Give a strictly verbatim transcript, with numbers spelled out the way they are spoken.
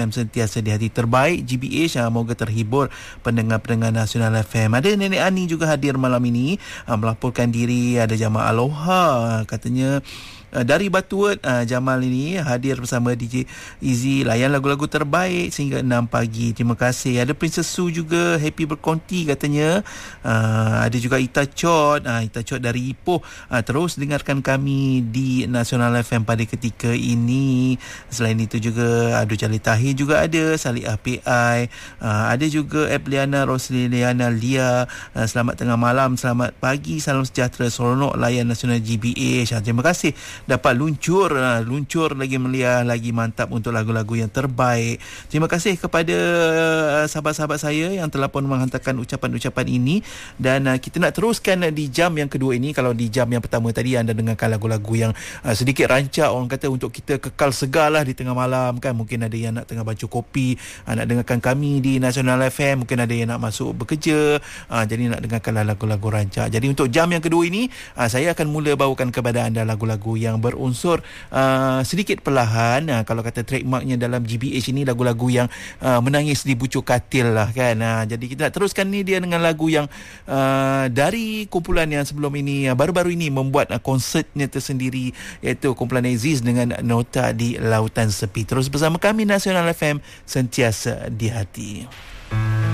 sentiasa di hati terbaik G B H. Moga terhibur pendengar-pendengar Nasional F M. Ada Nenek Ani juga hadir malam ini melaporkan diri. Ada Jamal Aloha katanya Uh, dari Batuat, uh, Jamal ini hadir bersama D J Izzy, layan lagu-lagu terbaik sehingga enam pagi. Terima kasih. Ada Princess Su juga happy berkonti katanya. Uh, ada juga Ita Chot, uh, Ita Chot dari Ipoh, uh, terus dengarkan kami di Nasional F M pada ketika ini. Selain itu juga Abdul Jalil Tahir juga ada, Salih P I, uh, ada juga Epliana Rosliliana Lia. Uh, selamat tengah malam, selamat pagi, salam sejahtera, seronok layan Nasional G B H. Uh, terima kasih dapat luncur luncur lagi meliah, lagi mantap untuk lagu-lagu yang terbaik. Terima kasih kepada sahabat-sahabat saya yang telah pun menghantarkan ucapan-ucapan ini, dan uh, kita nak teruskan di jam yang kedua ini. Kalau di jam yang pertama tadi anda dengarkan lagu-lagu yang uh, sedikit rancak, orang kata untuk kita kekal segar lah di tengah malam kan. Mungkin ada yang nak tengah baca kopi, uh, nak dengarkan kami di Nasional F M. Mungkin ada yang nak masuk bekerja, uh, jadi nak dengarkanlah lagu-lagu rancak. Jadi untuk jam yang kedua ini, uh, saya akan mula bawakan kepada anda lagu-lagu yang yang berunsur uh, sedikit perlahan. Uh, kalau kata trademarknya dalam G B H ini, lagu-lagu yang uh, menangis di bucuk katil lah kan. Uh, jadi kita nak teruskan ni dia dengan lagu yang uh, dari kumpulan yang sebelum ini, uh, baru-baru ini membuat uh, konsertnya tersendiri, iaitu kumpulan Aziz dengan Nota di Lautan Sepi. Terus bersama kami Nasional F M, sentiasa di hati.